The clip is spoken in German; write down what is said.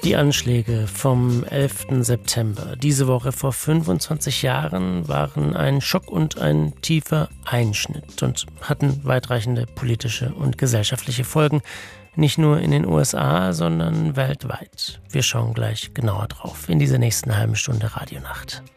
Die Anschläge vom 11. September diese Woche vor 25 Jahren waren ein Schock und ein tiefer Einschnitt und hatten weitreichende politische und gesellschaftliche Folgen, nicht nur in den USA, sondern weltweit. Wir schauen gleich genauer drauf in dieser nächsten halben Stunde Radionacht.